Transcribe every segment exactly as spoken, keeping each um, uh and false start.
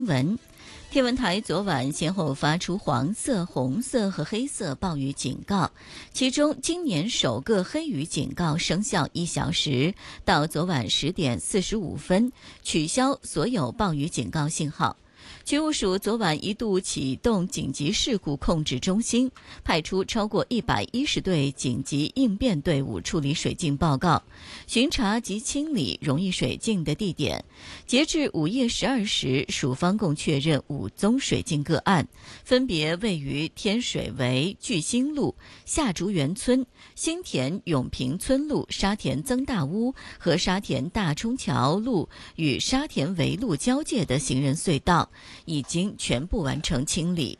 文。天文台昨晚先后发出黄色、红色和黑色暴雨警告，其中今年首个黑雨警告生效一小时，到昨晚十点四十五分取消所有暴雨警告信号。渠务署昨晚一度启动紧急事故控制中心，派出超过一百一十队紧急应变队伍处理水浸报告，巡查及清理容易水浸的地点。截至午夜十二时，署方共确认五宗水浸个案，分别位于天水围巨星路、下竹园村、新田永平村路、沙田增大屋和沙田大冲桥路与沙田围路交界的行人隧道，已经全部完成清理。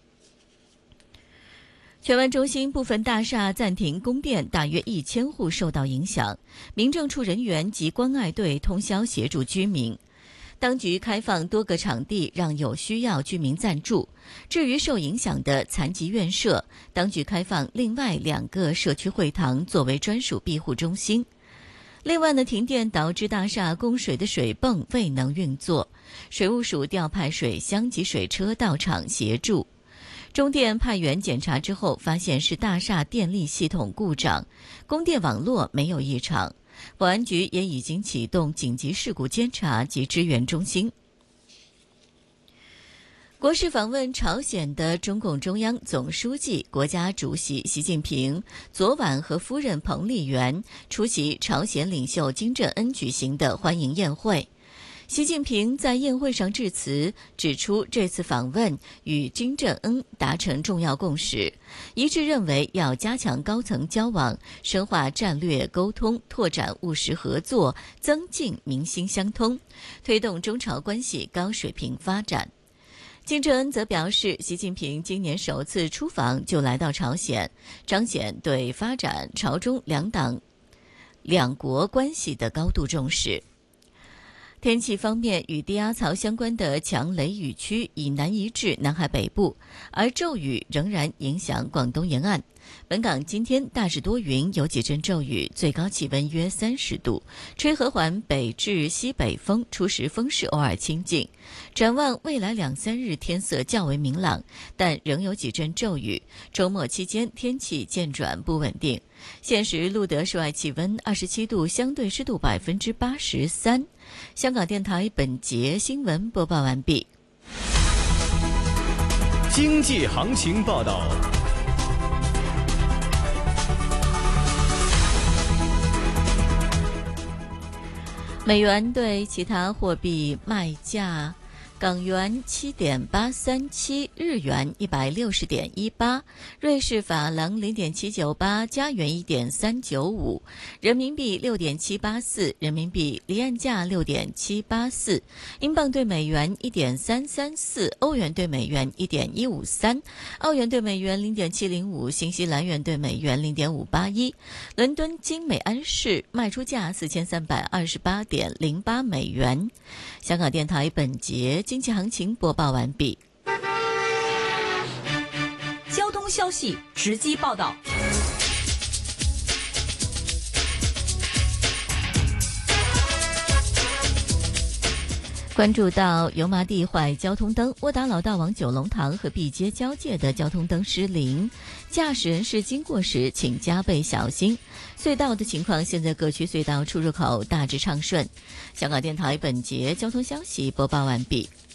荃湾中心部分大厦暂停供电，大约一千户受到影响，民政处人员及关爱队通宵协助居民。当局开放多个场地让有需要居民暂住。至于受影响的残疾院舍，当局开放另外两个社区会堂作为专属庇护中心。另外呢，停电导致大厦供水的水泵未能运作，水务署调派水箱及水车到场协助。中电派员检查之后，发现是大厦电力系统故障，供电网络没有异常。保安局也已经启动紧急事故监察及支援中心。国事访问朝鲜的中共中央总书记、国家主席习近平昨晚和夫人彭丽媛出席朝鲜领袖金正恩举行的欢迎宴会。习近平在宴会上致辞，指出这次访问与金正恩达成重要共识，一致认为要加强高层交往，深化战略沟通，拓展务实合作，增进民心相通，推动中朝关系高水平发展。金正恩则表示，习近平今年首次出访就来到朝鲜，彰显对发展朝中两党两国关系的高度重视。天气方面，与低压槽相关的强雷雨区已南移至南海北部，而骤雨仍然影响广东沿岸。本港今天大致多云，有几阵骤雨，最高气温约三十度，吹和缓北至西北风，初时风势偶尔清劲。展望未来两三日天色较为明朗，但仍有几阵骤雨，周末期间天气渐转不稳定。现时录得室外气温二十七度，相对湿度百分之八十三。香港电台本节新闻播报完毕。 经济行情报道。 美元对其他货币卖价：港元七点八三七，日元一百六十点一八，瑞士法郎零点七九八，加元一点三九五，人民币六点七八四，人民币离岸价六点七八四，英镑对美元一点三三四，欧元对美元一点一五三，澳元对美元零点七零五，新西兰元对美元零点五八一。伦敦金美安士卖出价四千三百二十八点零八美元。香港电台本节经济行情播报完毕。 交通消息直击报道。 关注到油麻地坏交通灯，窝打老道往九龙塘和碧街交界的交通灯失灵，驾驶人士经过时请加倍小心。隧道的情况，现在各区隧道出入口大致畅顺。香港电台本节交通消息播报完毕。